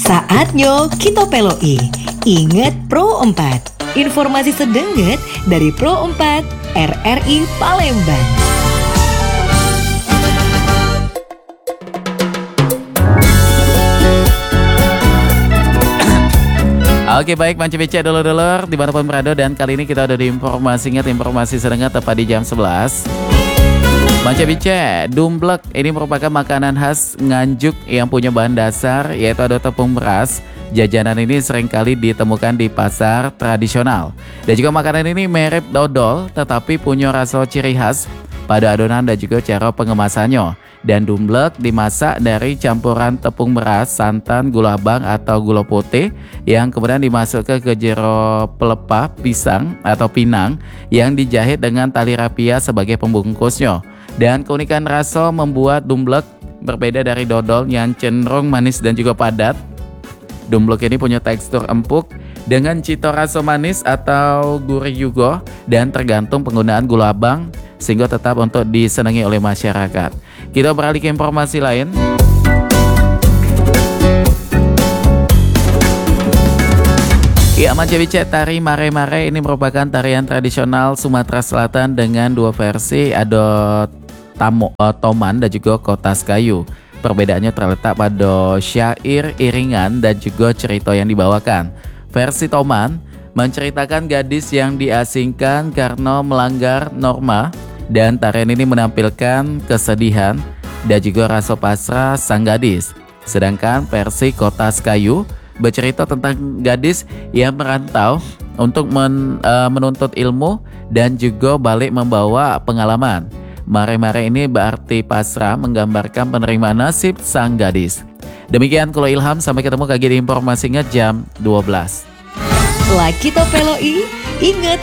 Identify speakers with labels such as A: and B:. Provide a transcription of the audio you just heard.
A: Saatnya kita peloi. Ingat Pro 4. Informasi sedenget dari Pro 4 RRI Palembang.
B: Oke baik, Manci Becek dulur-dulur dimanapun berada, dan kali ini kita ada di informasi sedengat tepat di jam 11. Manci Becek, dumblek ini merupakan makanan khas Nganjuk yang punya bahan dasar yaitu ada tepung beras. Jajanan ini seringkali ditemukan di pasar tradisional. Dan juga makanan ini mirip dodol tetapi punya rasa ciri khas pada adonan dan juga cara pengemasannya. Dan dumblek dimasak dari campuran tepung beras, santan, gula abang atau gula putih yang kemudian dimasukkan ke jero pelepah pisang atau pinang yang dijahit dengan tali rapia sebagai pembungkusnya. Dan keunikan rasa membuat dumblek berbeda dari dodol yang cenderung manis dan juga padat. Dumblek ini punya tekstur empuk dengan cita rasa manis atau gurih juga, dan tergantung penggunaan gula abang sehingga tetap untuk disenangi oleh masyarakat. Kita beralih ke informasi lain. Ya, Manci Becek, tari mare-mare ini merupakan tarian tradisional Sumatera Selatan dengan dua versi, ada toman dan juga kotas kayu. Perbedaannya terletak pada syair, iringan, dan juga cerita yang dibawakan. Versi toman menceritakan gadis yang diasingkan karena melanggar norma, dan tarian ini menampilkan kesedihan dan juga rasa pasrah sang gadis. Sedangkan versi kotas kayu bercerita tentang gadis yang merantau untuk menuntut ilmu dan juga balik membawa pengalaman. Mare-mare ini berarti pasrah, menggambarkan penerimaan nasib sang gadis. Demikian Kulo Ilham, sampai ketemu lagi di informasinya jam 12.
A: Like kita peloi, ingat